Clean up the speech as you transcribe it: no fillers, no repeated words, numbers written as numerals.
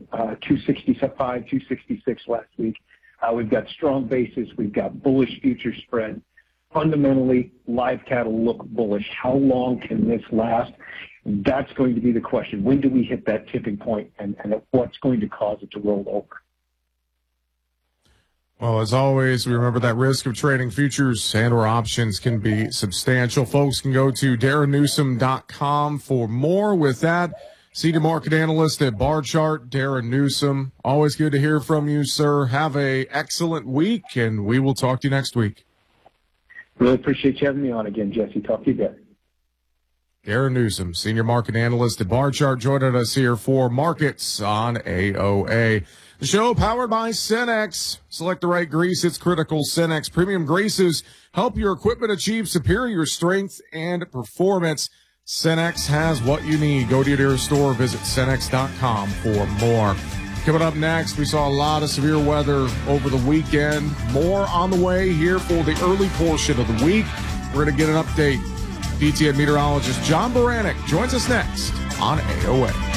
265, 266 last week. We've got strong basis. We've got bullish future spread. Fundamentally, live cattle look bullish. How long can this last? That's going to be the question. When do we hit that tipping point, and what's going to cause it to roll over? Well, as always, we remember that risk of trading futures and or options can be substantial. Folks can go to DarrenNewsom.com for more. With that, senior market analyst at Barchart, Darren Newsom. Always good to hear from you, sir. Have a excellent week, and we will talk to you next week. Really appreciate you having me on again, Jesse. Talk to you then. Darren Newsom, senior market analyst at Barchart, joining us here for Markets on AOA. The show powered by Cenex. Select the right grease. It's critical. Cenex premium greases help your equipment achieve superior strength and performance. Cenex has what you need. Go to your nearest store. Visit Cenex.com for more. Coming up next, we saw a lot of severe weather over the weekend. More on the way here for the early portion of the week. We're going to get an update. DTN meteorologist John Baranek joins us next on AOA.